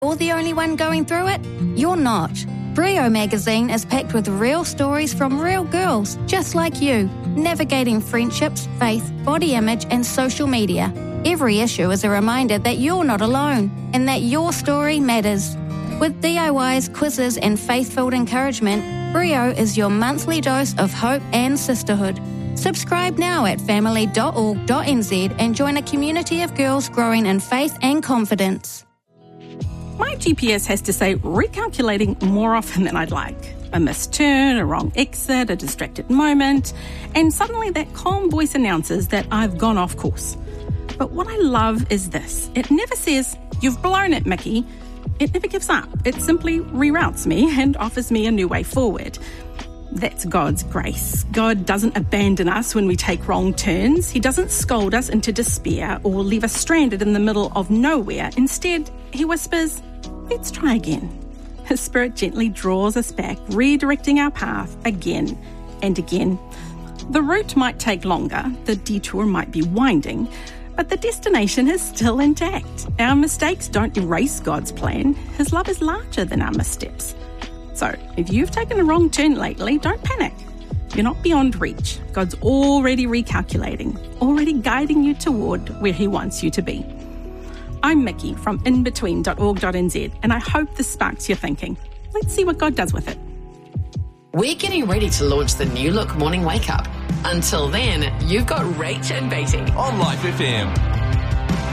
you're the only one going through it? You're not. Brio magazine is packed with real stories from real girls just like you, navigating friendships, faith, body image and social media. Every issue is a reminder that you're not alone and that your story matters. With DIYs, quizzes and faith-filled encouragement, Brio is your monthly dose of hope and sisterhood. Subscribe now at family.org.nz and join a community of girls growing in faith and confidence. My GPS has to say recalculating more often than I'd like. A missed turn, a wrong exit, a distracted moment, and suddenly that calm voice announces that I've gone off course. But what I love is this. It never says, "You've blown it, Mickey." It never gives up. It simply reroutes me and offers me a new way forward. That's God's grace. God doesn't abandon us when we take wrong turns. He doesn't scold us into despair or leave us stranded in the middle of nowhere. Instead, He whispers, "Let's try again." His Spirit gently draws us back, redirecting our path again and again. The route might take longer, the detour might be winding, but the destination is still intact. Our mistakes don't erase God's plan. His love is larger than our missteps. So, if you've taken a wrong turn lately, don't panic. You're not beyond reach. God's already recalculating, already guiding you toward where He wants you to be. I'm Mickey from inbetween.org.nz, and I hope this sparks your thinking. Let's see what God does with it. We're getting ready to launch the New Look Morning Wake Up. Until then, you've got Rach and Beatty on Life FM.